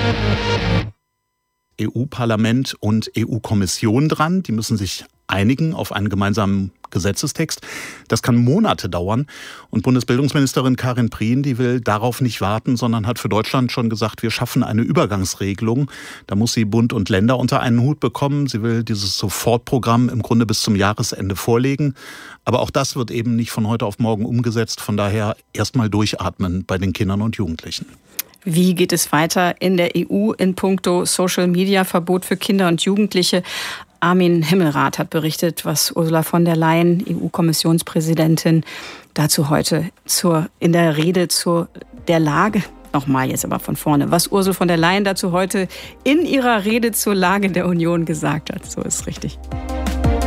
EU-Parlament und EU-Kommission dran. Die müssen sich einigen auf einen gemeinsamen Gesetzestext. Das kann Monate dauern. Und Bundesbildungsministerin Karin Prien, die will darauf nicht warten, sondern hat für Deutschland schon gesagt, wir schaffen eine Übergangsregelung. Da muss sie Bund und Länder unter einen Hut bekommen. Sie will dieses Sofortprogramm im Grunde bis zum Jahresende vorlegen. Aber auch das wird eben nicht von heute auf morgen umgesetzt. Von daher erstmal durchatmen bei den Kindern und Jugendlichen. Wie geht es weiter in der EU in puncto Social-Media-Verbot für Kinder und Jugendliche? Armin Himmelrath hat berichtet, was Ursula von der Leyen, EU-Kommissionspräsidentin, dazu heute in der Rede zur der Lage, nochmal jetzt aber von vorne, was Ursula von der Leyen dazu heute in ihrer Rede zur Lage der Union gesagt hat. So ist richtig.